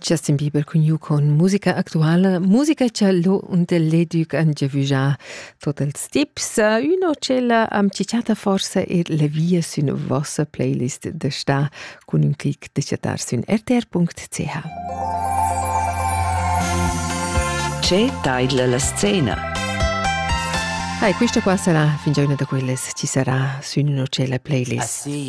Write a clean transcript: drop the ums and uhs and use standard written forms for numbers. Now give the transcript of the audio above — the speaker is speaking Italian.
Justin Bieber con musica attuale, musica che lo und l'educ an giavuja tot els tips. Uno cella am cicciata forsa la via süna vostra playlist da sta con un clic da chattar sun rtr.ch. C'è tailla la scena. Questa qua sarà fin già una da quelle ci sarà su una playlist.